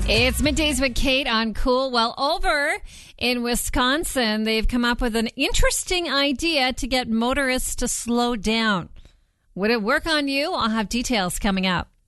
It's Middays with Kate on Cool. Well, over in Wisconsin, they've come up with an interesting idea to get motorists to slow down. Would it work on you? I'll have details coming up.